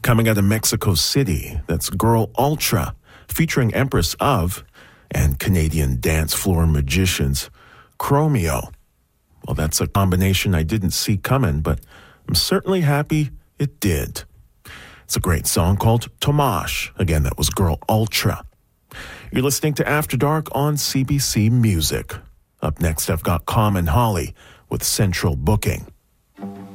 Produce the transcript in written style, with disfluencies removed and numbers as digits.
Coming out of Mexico City, that's Girl Ultra, featuring Empress of and Canadian dance floor magicians Chromeo. Well, that's a combination I didn't see coming, but I'm certainly happy it did. It's a great song called Tomash. Again, that was Girl Ultra. You're listening to After Dark on CBC Music. Up next, I've got Common Holly with Central Booking.